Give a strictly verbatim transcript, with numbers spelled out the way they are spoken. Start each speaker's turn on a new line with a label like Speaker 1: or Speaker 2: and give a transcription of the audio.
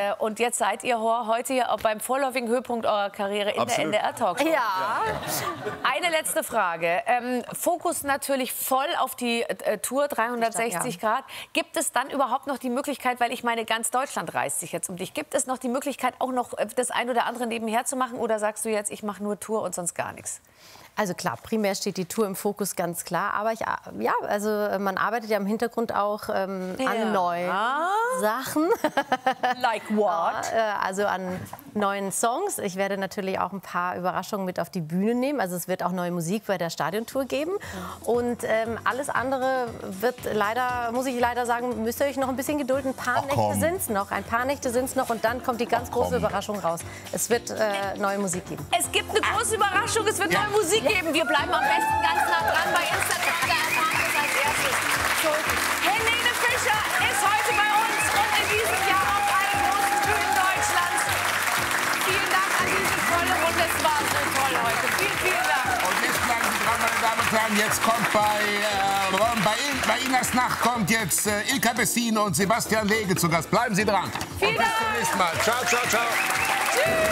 Speaker 1: Äh, und jetzt seid ihr heute hier auch beim vorläufigen Höhepunkt eurer Karriere in
Speaker 2: Absolut.
Speaker 1: der N D R-Talkshow.
Speaker 3: Ja.
Speaker 1: Eine letzte Frage. Ähm, Fokus natürlich voll auf die äh, Tour dreihundertsechzig Grad. Gibt es dann überhaupt noch die Möglichkeit, weil ich meine, ganz Deutschland reißt sich jetzt um dich, gibt es noch die Möglichkeit, auch noch das ein oder andere nebenher zu machen? Oder sagst du jetzt, ich mache nur Tour und sonst gar nichts?
Speaker 3: Also klar, primär steht die Tour im Fokus, ganz klar. Aber ich, ja, also man arbeitet ja im Hintergrund auch ähm,
Speaker 1: Ja.
Speaker 3: an neuen Sachen.
Speaker 1: Like what?
Speaker 3: Ja, äh, also an neuen Songs. Ich werde natürlich auch ein paar Überraschungen mit auf die Bühne nehmen. Also es wird auch neue Musik bei der Stadiontour geben. Und ähm, alles andere wird leider, muss ich leider sagen, müsst ihr euch noch ein bisschen gedulden. Ein paar
Speaker 2: Ach,
Speaker 3: Nächte sind es noch. Ein paar Nächte sind es noch. Und dann kommt die ganz
Speaker 2: Ach,
Speaker 3: große
Speaker 2: komm.
Speaker 3: Überraschung raus. Es wird äh, neue Musik geben.
Speaker 1: Es gibt eine große Überraschung, es wird
Speaker 2: Ja.
Speaker 1: neue Musik geben. Wir bleiben am besten ganz nah dran bei Instagram. Da erfahren wir es als erstes. So, Helene Fischer ist heute bei uns und in diesem Jahr auf allen großen Bühnen Deutschlands. Vielen Dank an diese tolle Runde. Es war so toll heute. Vielen, vielen Dank.
Speaker 2: Und jetzt bleiben Sie dran, meine Damen und Herren. Jetzt kommt bei, äh, bei, Il bei Inas Nacht kommt jetzt äh, Ilka Bessine und Sebastian Lege zu Gast. Bleiben Sie dran.
Speaker 1: Vielen
Speaker 2: und bis
Speaker 1: Dank.
Speaker 2: zum nächsten Mal. Ciao, ciao, ciao.
Speaker 1: Tschüss.